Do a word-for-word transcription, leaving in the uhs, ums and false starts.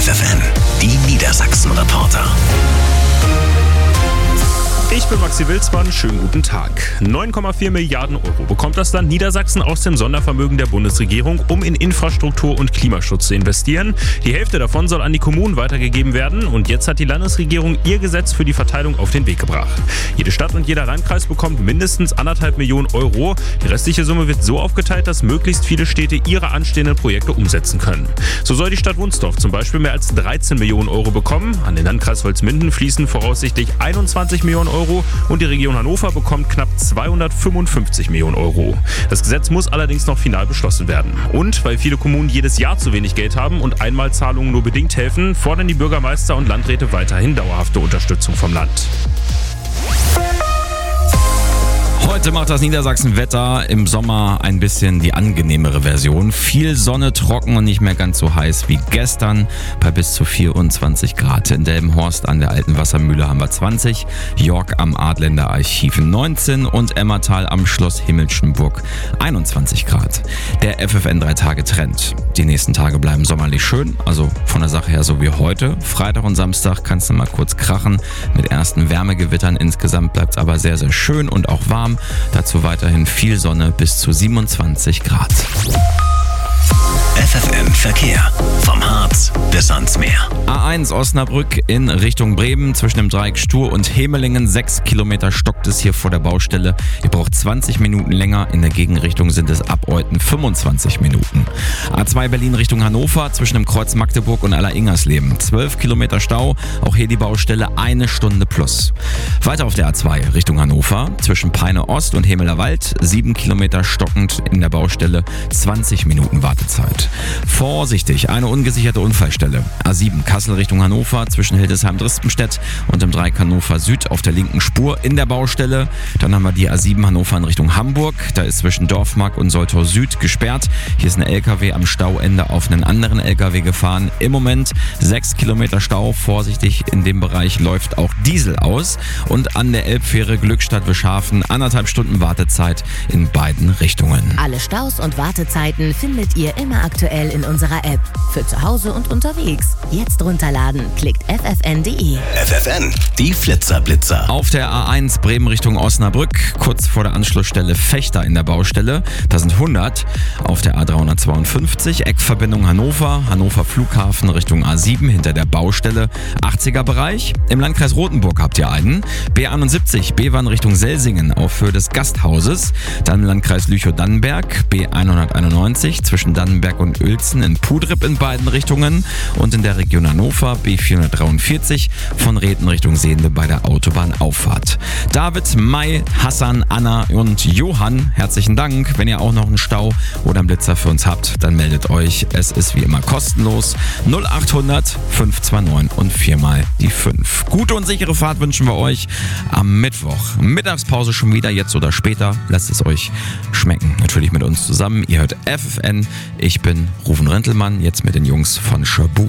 F M, die Niedersachsen-Reporter. Ich bin Maxi Wilsmann, schönen guten Tag. neun Komma vier Milliarden Euro bekommt das Land Niedersachsen aus dem Sondervermögen der Bundesregierung, um in Infrastruktur und Klimaschutz zu investieren. Die Hälfte davon soll an die Kommunen weitergegeben werden und jetzt hat die Landesregierung ihr Gesetz für die Verteilung auf den Weg gebracht. Jede Stadt und jeder Landkreis bekommt mindestens anderthalb Millionen Euro. Die restliche Summe wird so aufgeteilt, dass möglichst viele Städte ihre anstehenden Projekte umsetzen können. So soll die Stadt Wunsdorf zum Beispiel mehr als dreizehn Millionen Euro bekommen. An den Landkreis Holzminden fließen voraussichtlich einundzwanzig Millionen Euro. Und die Region Hannover bekommt knapp zweihundertfünfundfünfzig Millionen Euro. Das Gesetz muss allerdings noch final beschlossen werden. Und weil viele Kommunen jedes Jahr zu wenig Geld haben und Einmalzahlungen nur bedingt helfen, fordern die Bürgermeister und Landräte weiterhin dauerhafte Unterstützung vom Land. Heute macht das Niedersachsen-Wetter im Sommer ein bisschen die angenehmere Version. Viel Sonne, trocken und nicht mehr ganz so heiß wie gestern bei bis zu vierundzwanzig Grad. In Delmenhorst an der Alten Wassermühle haben wir zwanzig, York am Adländer Archiv neunzehn und Emmertal am Schloss Himmelschenburg einundzwanzig Grad. Der F F N drei Tage Trend. Die nächsten Tage bleiben sommerlich schön, also von der Sache her so wie heute. Freitag und Samstag kann es mal kurz krachen mit ersten Wärmegewittern. Insgesamt bleibt es aber sehr, sehr schön und auch warm. Dazu weiterhin viel Sonne bis zu siebenundzwanzig Grad. F F M Verkehr. Vom Harz bis ans Meer. A eins Osnabrück in Richtung Bremen zwischen dem Dreieck Stur und Hemelingen. Sechs Kilometer stockt es hier vor der Baustelle. Ihr braucht zwanzig Minuten länger. In der Gegenrichtung sind es ab Euthen fünfundzwanzig Minuten. A zwei Berlin Richtung Hannover zwischen dem Kreuz Magdeburg und Aller-Ingersleben. zwölf Kilometer Stau. Auch hier die Baustelle eine Stunde plus. Weiter auf der A zwei Richtung Hannover zwischen Peine Ost und Hemeler Wald. sieben Kilometer stockend in der Baustelle. zwanzig Minuten Wartezeit. Vorsichtig, eine ungesicherte Unfallstelle. A sieben Kassel Richtung Hannover zwischen Hildesheim-Drispenstedt und dem Dreieck Hannover Süd auf der linken Spur in der Baustelle. Dann haben wir die A sieben Hannover in Richtung Hamburg. Da ist zwischen Dorfmark und Soltau Süd gesperrt. Hier ist ein L K W am Stauende auf einen anderen L K W gefahren. Im Moment sechs Kilometer Stau. Vorsichtig, in dem Bereich läuft auch Diesel aus. Und an der Elbfähre Glückstadt-Wischhafen anderthalb Stunden Wartezeit in beiden Richtungen. Alle Staus und Wartezeiten findet ihr immer aktuell in unserer App. Für zu Hause und unterwegs. Jetzt runterladen. Klickt f f n punkt d e. F F N, die Flitzerblitzer. Auf der A eins Bremen Richtung Osnabrück, kurz vor der Anschlussstelle Fechter in der Baustelle. Da sind hundert. Auf der A dreihundertzweiundfünfzig, Eckverbindung Hannover, Hannover Flughafen Richtung A sieben hinter der Baustelle. achtziger Bereich. Im Landkreis Rothenburg habt ihr einen. B einundsiebzig, Bevern Richtung Selsingen auf Höhe des Gasthauses. Dann im Landkreis Lüchow-Dannenberg, B hunderteinundneunzig zwischen Dannenberg und Uelzen in Pudrip in beiden Richtungen. Und in der Region Hannover B vierhundertdreiundvierzig von Reten Richtung Sehnde bei der Autobahnauffahrt. David, Mai, Hassan, Anna und Johann, herzlichen Dank. Wenn ihr auch noch einen Stau oder einen Blitzer für uns habt, dann meldet euch. Es ist wie immer kostenlos. null achthundert fünf zwei neun und viermal die fünf. Gute und sichere Fahrt wünschen wir euch am Mittwoch. Mittagspause schon wieder, jetzt oder später. Lasst es euch schmecken. Natürlich mit uns zusammen. Ihr hört F F N. Ich bin Rufen Rentelmann, jetzt mit den Jungs von Schabu.